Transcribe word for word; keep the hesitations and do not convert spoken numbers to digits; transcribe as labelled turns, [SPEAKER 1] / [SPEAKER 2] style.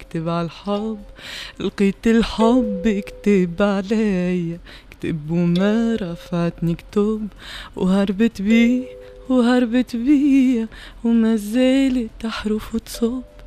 [SPEAKER 1] اكتب عالحب، لقيت الحب كتب عليا، كتب وما رفعتني كتب، وهربت بيه وهربت بيه وما زالت أحرف تصب.